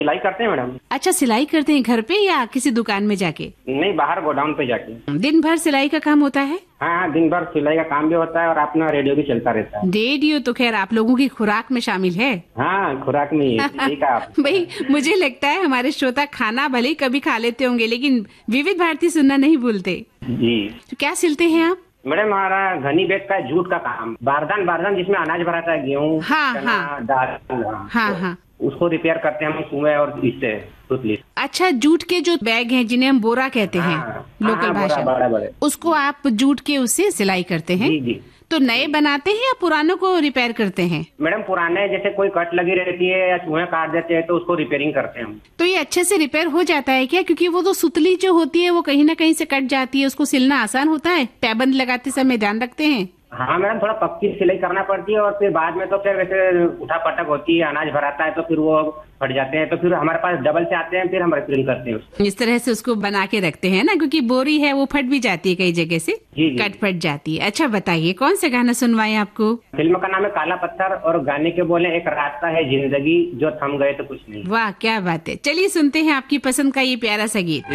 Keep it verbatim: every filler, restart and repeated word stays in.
सिलाई करते हैं मैडम। अच्छा, सिलाई करते हैं घर पे या किसी दुकान में जाके? नहीं, बाहर गोडाउन पे जाके। दिन भर सिलाई का काम होता है? हाँ हाँ, दिन भर सिलाई का काम भी होता है और अपना रेडियो भी चलता रहता है। रेडियो तो खैर आप लोगों की खुराक में शामिल है। हाँ, खुराक में ही का आप। भाई, मुझे लगता है हमारे श्रोता खाना भले ही कभी खा लेते होंगे लेकिन विविध भारती सुनना नहीं भूलते। जी। तो क्या सिलते हैं आप? मैडम, हमारा घनी बैग का जूट का काम, बारदान बारदान जिसमें अनाज भराता है, गेहूँ, हाँ, चना, हाँ। दाल, हाँ हाँ, उसको रिपेयर करते हैं हम सुबह और इससे सुतली। अच्छा, जूट के जो बैग हैं जिन्हें हम बोरा कहते हैं हाँ, लोकल हाँ, भाषा बड़ा बड़ा में, उसको आप जूट के उससे सिलाई करते हैं? जी जी। तो नए बनाते हैं या पुरानों को रिपेयर करते हैं? मैडम, पुराने जैसे कोई कट लगी रहती है या चूहे काट देते हैं तो उसको रिपेयरिंग करते हैं हम। तो ये अच्छे से रिपेयर हो जाता है क्या? क्योंकि वो तो सुतली जो होती है वो कहीं ना कहीं से कट जाती है, उसको सिलना आसान होता है? पैबंद लगाते समय ध्यान रखते हैं? हाँ मैडम, थोड़ा पक्की सिलाई करना पड़ती है और फिर बाद में तो फिर वैसे उठा पटक होती है, अनाज भराता है तो फिर वो फट जाते हैं, तो फिर हमारे पास डबल से आते हैं, फिर हम रिपेयरिंग करते हैं उसको। इस तरह से उसको बना के रखते हैं ना, क्योंकि बोरी है वो फट भी जाती है कई जगह से, जी, जी। कट फट जाती है। अच्छा बताइए, कौन सा गाना सुनवाएं आपको? फिल्म का नाम है काला पत्थर और गाने के बोले एक रास्ता है जिंदगी जो थम गए तो कुछ नहीं। वाह, क्या बात है। चलिए सुनते हैं आपकी पसंद का ये प्यारा सा गीत।